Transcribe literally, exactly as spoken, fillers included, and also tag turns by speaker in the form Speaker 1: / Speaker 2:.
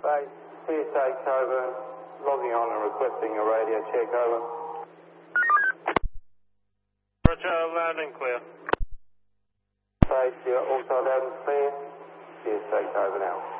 Speaker 1: base. C S takes over, logging on and requesting a radio check, over.
Speaker 2: Roger, loud and clear.
Speaker 1: Base, you're also loud and clear. C S takes over now.